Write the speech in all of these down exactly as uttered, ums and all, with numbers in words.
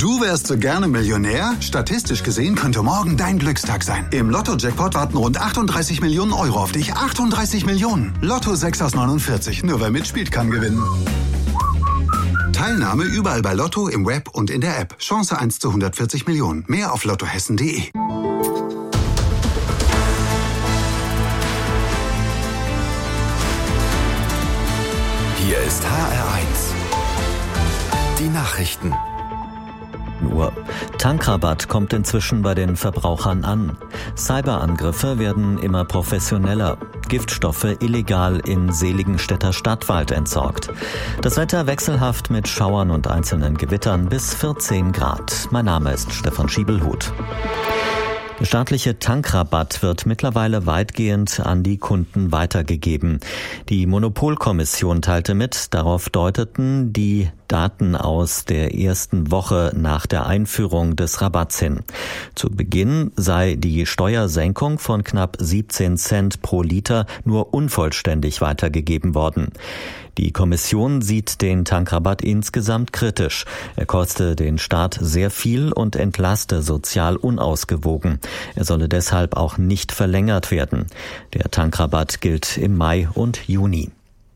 Du wärst so gerne Millionär? Statistisch gesehen könnte morgen dein Glückstag sein. Im Lotto-Jackpot warten rund achtunddreißig Millionen Euro auf dich. achtunddreißig Millionen. Lotto sechs aus neunundvierzig. Nur wer mitspielt, kann gewinnen. Teilnahme überall bei Lotto, im Web und in der App. Chance eins zu hundertvierzig Millionen. Mehr auf lottohessen punkt de. Hier ist H R eins. Die Nachrichten. Uhr. Tankrabatt kommt inzwischen bei den Verbrauchern an. Cyberangriffe werden immer professioneller. Giftstoffe illegal in Seligenstädter Stadtwald entsorgt. Das Wetter wechselhaft mit Schauern und einzelnen Gewittern bis vierzehn Grad. Mein Name ist Stefan Schiebelhut. Der staatliche Tankrabatt wird mittlerweile weitgehend an die Kunden weitergegeben. Die Monopolkommission teilte mit, darauf deuteten die Daten aus der ersten Woche nach der Einführung des Rabatts hin. Zu Beginn sei die Steuersenkung von knapp siebzehn Cent pro Liter nur unvollständig weitergegeben worden. Die Kommission sieht den Tankrabatt insgesamt kritisch. Er koste den Staat sehr viel und entlaste sozial unausgewogen. Er solle deshalb auch nicht verlängert werden. Der Tankrabatt gilt im Mai und Juni.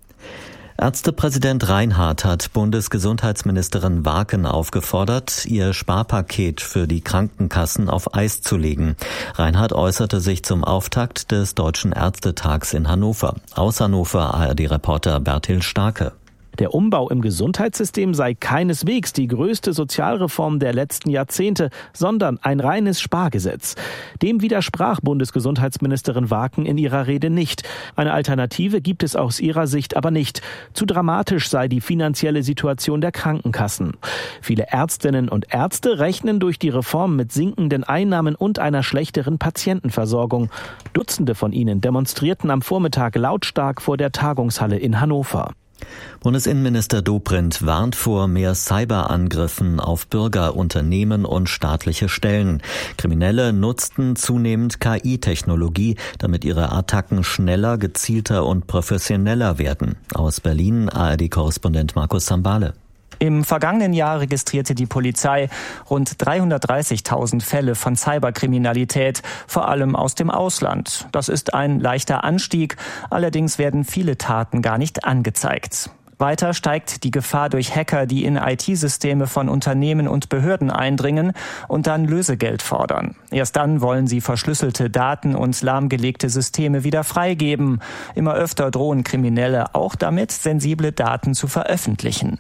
Ärztepräsident Reinhardt hat Bundesgesundheitsministerin Waken aufgefordert, ihr Sparpaket für die Krankenkassen auf Eis zu legen. Reinhardt äußerte sich zum Auftakt des Deutschen Ärztetags in Hannover. Aus Hannover A R D-Reporter Bertil Starke. Der Umbau im Gesundheitssystem sei keineswegs die größte Sozialreform der letzten Jahrzehnte, sondern ein reines Spargesetz. Dem widersprach Bundesgesundheitsministerin Waken in ihrer Rede nicht. Eine Alternative gibt es aus ihrer Sicht aber nicht. Zu dramatisch sei die finanzielle Situation der Krankenkassen. Viele Ärztinnen und Ärzte rechnen durch die Reform mit sinkenden Einnahmen und einer schlechteren Patientenversorgung. Dutzende von ihnen demonstrierten am Vormittag lautstark vor der Tagungshalle in Hannover. Bundesinnenminister Dobrindt warnt vor mehr Cyberangriffen auf Bürger, Unternehmen und staatliche Stellen. Kriminelle nutzten zunehmend K I-Technologie, damit ihre Attacken schneller, gezielter und professioneller werden. Aus Berlin A R D-Korrespondent Markus Zambale. Im vergangenen Jahr registrierte die Polizei rund dreihundertdreißigtausend Fälle von Cyberkriminalität, vor allem aus dem Ausland. Das ist ein leichter Anstieg, allerdings werden viele Taten gar nicht angezeigt. Weiter steigt die Gefahr durch Hacker, die in I T-Systeme von Unternehmen und Behörden eindringen und dann Lösegeld fordern. Erst dann wollen sie verschlüsselte Daten und lahmgelegte Systeme wieder freigeben. Immer öfter drohen Kriminelle auch damit, sensible Daten zu veröffentlichen.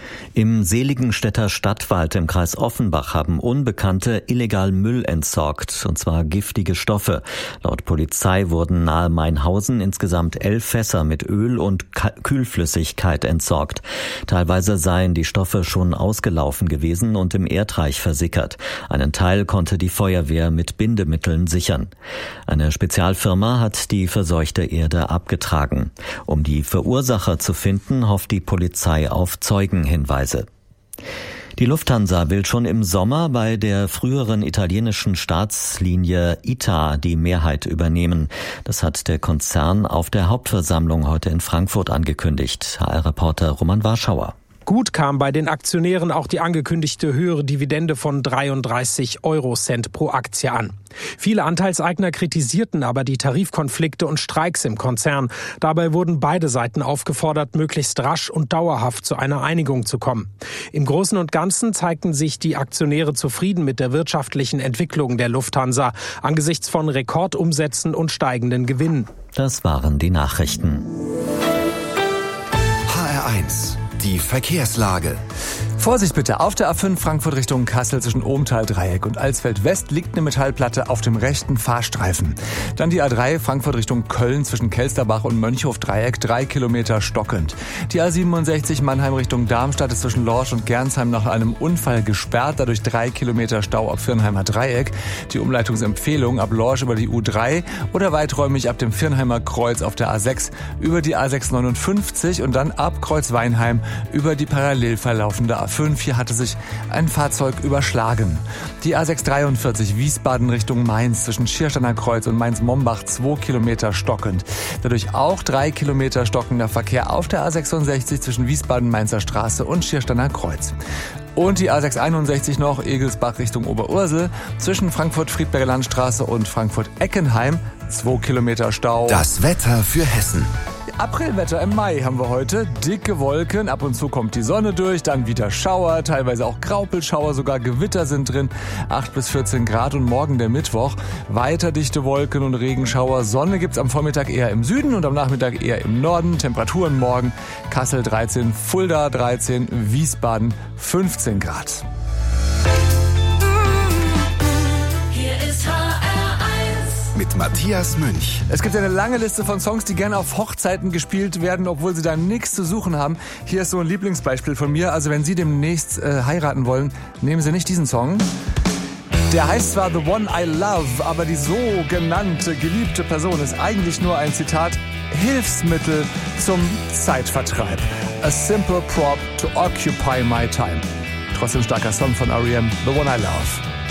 Im Seligenstädter Stadtwald im Kreis Offenbach haben Unbekannte illegal Müll entsorgt, und zwar giftige Stoffe. Laut Polizei wurden nahe Mainhausen insgesamt elf Fässer mit Öl und Kühlflüssigkeit entsorgt. Teilweise seien die Stoffe schon ausgelaufen gewesen und im Erdreich versickert. Einen Teil konnte die Feuerwehr mit Bindemitteln sichern. Eine Spezialfirma hat die verseuchte Erde abgetragen. Um die Verursacher zu finden, hofft die Polizei auf Zeugen. Hinweise. Die Lufthansa will schon im Sommer bei der früheren italienischen Staatslinie I T A die Mehrheit übernehmen. Das hat der Konzern auf der Hauptversammlung heute in Frankfurt angekündigt. H R-Reporter Roman Warschauer. Gut kam bei den Aktionären auch die angekündigte höhere Dividende von dreiunddreißig Eurocent pro Aktie an. Viele Anteilseigner kritisierten aber die Tarifkonflikte und Streiks im Konzern. Dabei wurden beide Seiten aufgefordert, möglichst rasch und dauerhaft zu einer Einigung zu kommen. Im Großen und Ganzen zeigten sich die Aktionäre zufrieden mit der wirtschaftlichen Entwicklung der Lufthansa angesichts von Rekordumsätzen und steigenden Gewinnen. Das waren die Nachrichten. H R eins. Die Verkehrslage. Vorsicht bitte, auf der A fünf Frankfurt Richtung Kassel zwischen Ohmtal-Dreieck und Alsfeld-West liegt eine Metallplatte auf dem rechten Fahrstreifen. Dann die A drei Frankfurt Richtung Köln zwischen Kelsterbach und Mönchhof-Dreieck, drei Kilometer stockend. Die A siebenundsechzig Mannheim Richtung Darmstadt ist zwischen Lorsch und Gernsheim nach einem Unfall gesperrt, dadurch drei Kilometer Stau ab Viernheimer Dreieck. Die Umleitungsempfehlung ab Lorsch über die U drei oder weiträumig ab dem Viernheimer Kreuz auf der A sechs über die A sechshundertneunundfünfzig und dann ab Kreuzweinheim über die parallel verlaufende A fünf. Hier hatte sich ein Fahrzeug überschlagen. Die A sechshundertdreiundvierzig Wiesbaden Richtung Mainz zwischen Schiersteiner Kreuz und Mainz-Mombach zwei Kilometer stockend. Dadurch auch drei Kilometer stockender Verkehr auf der A sechsundsechzig zwischen Wiesbaden-Mainzer Straße und Schiersteiner Kreuz. Und die A sechs einundsechzig noch, Egelsbach Richtung Oberursel, zwischen Frankfurt-Friedberger Landstraße und Frankfurt-Eckenheim, zwei Kilometer Stau. Das Wetter für Hessen. Aprilwetter im Mai haben wir heute. Dicke Wolken, ab und zu kommt die Sonne durch, dann wieder Schauer, teilweise auch Graupelschauer, sogar Gewitter sind drin. acht bis vierzehn Grad und morgen der Mittwoch. Weiter dichte Wolken und Regenschauer. Sonne gibt's am Vormittag eher im Süden und am Nachmittag eher im Norden. Temperaturen morgen Kassel dreizehn, Fulda dreizehn, Wiesbaden fünfzehn Grad. Mit Matthias Münch. Es gibt eine lange Liste von Songs, die gerne auf Hochzeiten gespielt werden, obwohl sie da nichts zu suchen haben. Hier ist so ein Lieblingsbeispiel von mir. Also wenn Sie demnächst äh, heiraten wollen, nehmen Sie nicht diesen Song. Der heißt zwar The One I Love, aber die sogenannte geliebte Person ist eigentlich nur ein Zitat Hilfsmittel zum Zeitvertreib. A simple prop to occupy my time. Trotzdem starker Song von R E M, The One I Love.